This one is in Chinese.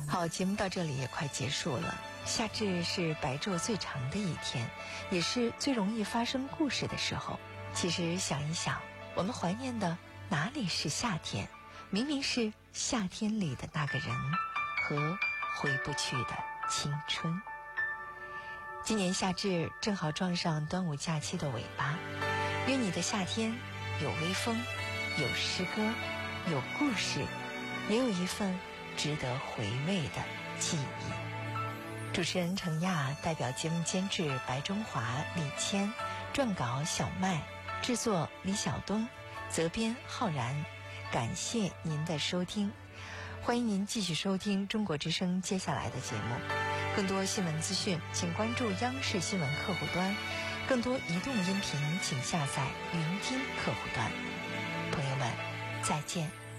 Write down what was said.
好，节目到这里也快结束了。夏至是白昼最长的一天，也是最容易发生故事的时候。其实想一想，我们怀念的哪里是夏天？明明是夏天里的那个人和回不去的青春。今年夏至正好撞上端午假期的尾巴，愿你的夏天有微风，有诗歌，有故事，也有一份值得回味的记忆。主持人程亚，代表节目监制白中华、李谦，撰稿小麦，制作李晓东，责编浩然。感谢您的收听，欢迎您继续收听中国之声接下来的节目。更多新闻资讯请关注央视新闻客户端，更多移动音频请下载云听客户端。朋友们，再见。